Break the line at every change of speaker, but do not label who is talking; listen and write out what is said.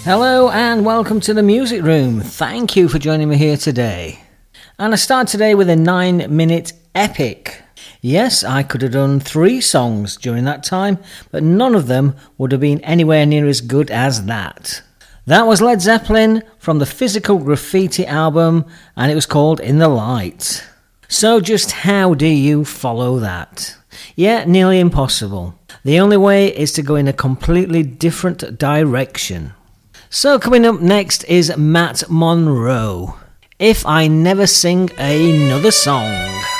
Hello and welcome to the Music Room. Thank you for joining me here today. And I start today with a 9-minute epic. Yes, I could have done 3 songs during that time, but none of them would have been anywhere near as good as that. That was Led Zeppelin from the Physical Graffiti album, and it was called In the Light. So just how do you follow that? Yeah, nearly impossible. The only way is to go in a completely different direction. So coming up next is Matt Monro. If I Never Sing Another Song.